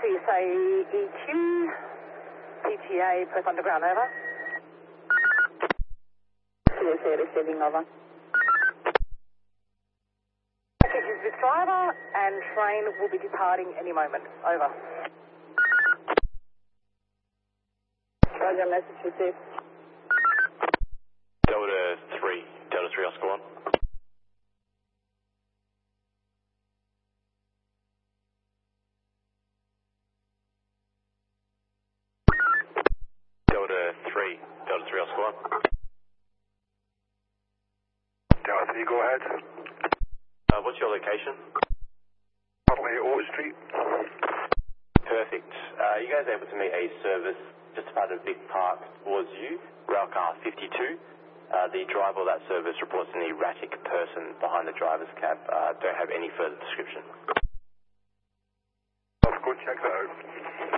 CSA EQ, PTA Perth Underground, over. CSA receiving, over. Package is with driver and train will be departing any moment, over. Roger, message received. Delta 3 Oscar 1. Delta 3 Oscar 1. Delta 3, go ahead. What's your location? Bottley, Oak Street. Perfect. Are you guys able to meet a service just about a big park towards you, Railcar 52? The driver of that service reports an erratic person behind the driver's cab. Don't have any further description. I'll go check that out.